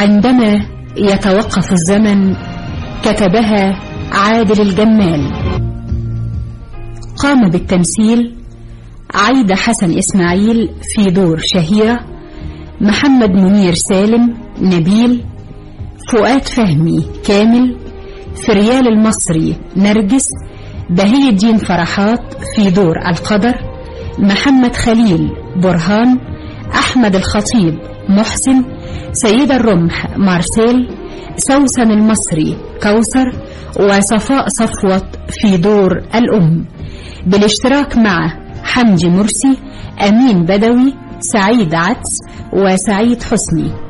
عندما يتوقف الزمن كتبها عادل الجمال. قام بالتمثيل عايدة حسن إسماعيل في دور شهيرة، محمد منير سالم نبيل، فؤاد فهمي كامل، فريال المصري نرجس، بهي الدين فرحات في دور القدر، محمد خليل برهان، أحمد الخطيب محسن، سيدة الرمح مارسيل، سوسن المصري كوثر، وصفاء صفوت في دور الأم، بالاشتراك مع حمدي مرسي، أمين بدوي، سعيد عدس، وسعيد حسني.